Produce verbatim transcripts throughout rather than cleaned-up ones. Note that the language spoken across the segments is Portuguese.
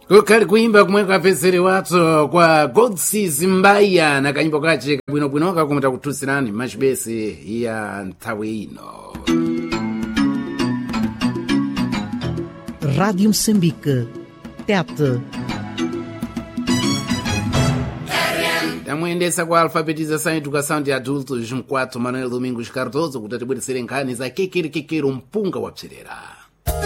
kukali kuimba kumweka apezere watso kwa godsis mbaya na kanyimbo kace kabwinobwino kakumata kuthusirani machibese ya nthawi ino. Rádio Moçambique, Tete. tamuyendesa kwa alfabetização e educação de adultos mquatro Manuel Domingos Cardoso kuti atibweresere nkhani za kekirikekiro mpunga wa pserera.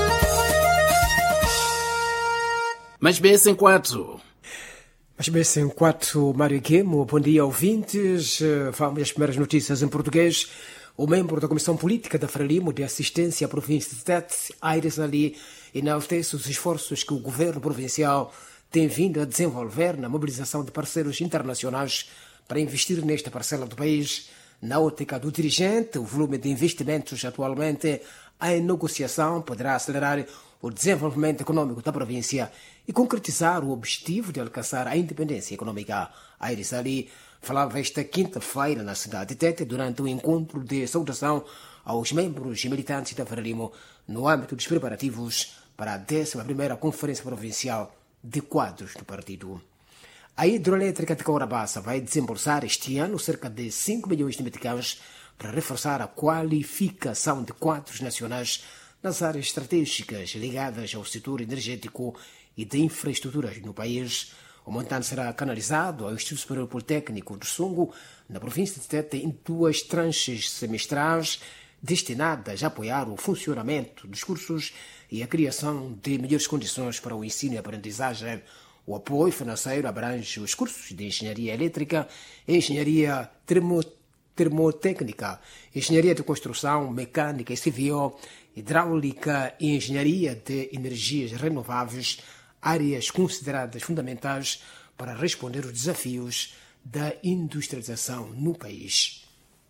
Machibese mquatro. Machibese mquatro, Mário Guemo, bom dia ouvintes. Vamos às primeiras notícias em português. O membro da Comissão Política da Frelimo de Assistência à Província de Tete, Aires Ali, enaltece os esforços que o governo provincial tem vindo a desenvolver na mobilização de parceiros internacionais para investir nesta parcela do país. Na ótica do dirigente, o volume de investimentos atualmente em negociação poderá acelerar o desenvolvimento econômico da província e concretizar o objetivo de alcançar a independência econômica. Aires Ali falava esta quinta-feira na cidade de Tete durante um encontro de saudação aos membros e militantes da Frelimo no âmbito dos preparativos para a décima primeira Conferência Provincial de Quadros do partido. A hidroelétrica de Caurabassa vai desembolsar este ano cerca de cinco milhões de meticais para reforçar a qualificação de quadros nacionais nas áreas estratégicas ligadas ao setor energético e de infraestruturas no país. O montante será canalizado ao Instituto Superior Politécnico do Sungo, na província de Tete, em duas tranches semestrais destinadas a apoiar o funcionamento dos cursos e a criação de melhores condições para o ensino e aprendizagem. O apoio financeiro abrange os cursos de Engenharia Elétrica, Engenharia termo, Termotécnica, Engenharia de Construção, Mecânica e Civil, Hidráulica e Engenharia de Energias Renováveis, áreas consideradas fundamentais para responder aos desafios da industrialização no país.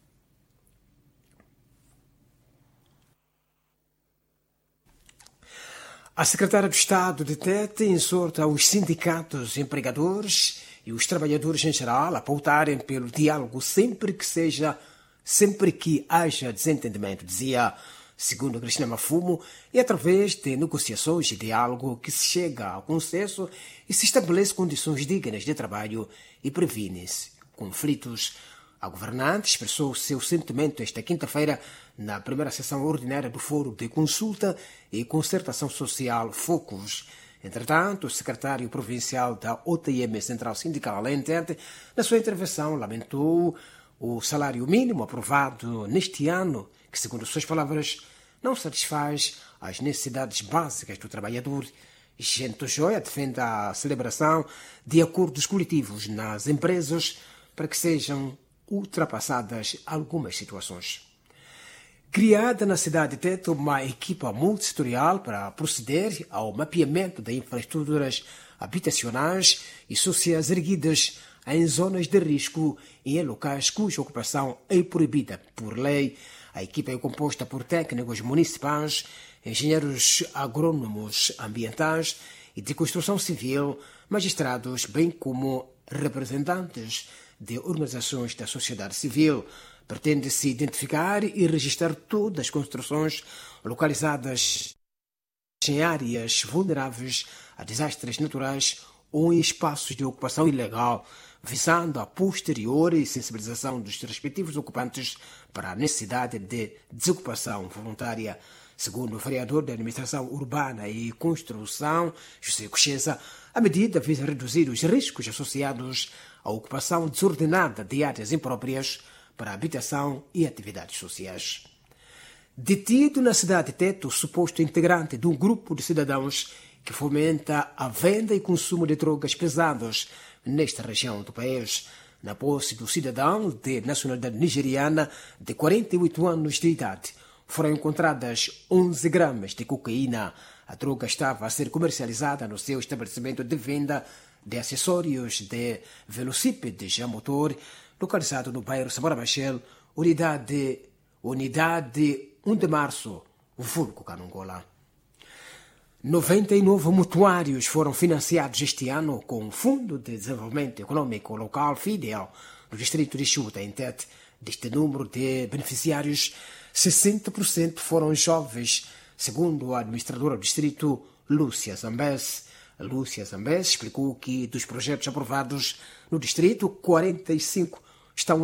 A secretária de Estado de Tete exorta os sindicatos empregadores e os trabalhadores em geral a pautarem pelo diálogo sempre que seja, sempre que haja desentendimento, dizia. Segundo Cristina Mafumo, é através de negociações e diálogo que se chega ao consenso e se estabelece condições dignas de trabalho e previne-se conflitos. A governante expressou o seu sentimento esta quinta-feira na primeira sessão ordinária do Fórum de Consulta e Concertação Social Focus. Entretanto, o secretário provincial da O T M Central Sindical Alentente, na sua intervenção, lamentou o salário mínimo aprovado neste ano, que, segundo suas palavras, não satisfaz as necessidades básicas do trabalhador. Gento Joia defende a celebração de acordos coletivos nas empresas para que sejam ultrapassadas algumas situações. Criada na cidade de Tete uma equipa multissetorial para proceder ao mapeamento de infraestruturas habitacionais e sociais erguidas em zonas de risco e em locais cuja ocupação é proibida por lei. A equipa é composta por técnicos municipais, engenheiros agrônomos ambientais e de construção civil, magistrados, bem como representantes de organizações da sociedade civil. Pretende-se identificar e registrar todas as construções localizadas em áreas vulneráveis a desastres naturais ou em espaços de ocupação ilegal, visando a posterior sensibilização dos respectivos ocupantes para a necessidade de desocupação voluntária. Segundo o vereador da Administração Urbana e Construção, José Cocheza, a medida visa reduzir os riscos associados à ocupação desordenada de áreas impróprias para habitação e atividades sociais. Detido na cidade de Tete, o suposto integrante de um grupo de cidadãos que fomenta a venda e consumo de drogas pesadas nesta região do país. Na posse do cidadão de nacionalidade nigeriana de quarenta e oito anos de idade, foram encontradas onze gramas de cocaína. A droga estava a ser comercializada no seu estabelecimento de venda de acessórios de velocípedes a motor, localizado no bairro Samora Machel, unidade, unidade um de março, vulgo Canongola. noventa e nove mutuários foram financiados este ano com o Fundo de Desenvolvimento Econômico Local, FIDEL, no distrito de Xuta, em Tete. Deste número de beneficiários, sessenta por cento foram jovens, segundo a administradora do distrito, Lúcia Zambes. Lúcia Zambés explicou que dos projetos aprovados no distrito, quarenta e cinco estão